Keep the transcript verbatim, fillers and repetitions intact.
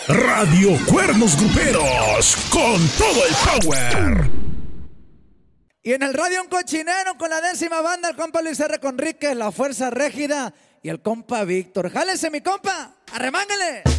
Radio Cuernos Gruperos, con todo el power. Y en el radio un cochinero con la décima banda, el compa Luis R. Conríquez, la Fuerza Régida y el compa Víctor. ¡Jálese, mi compa! ¡Arremángale!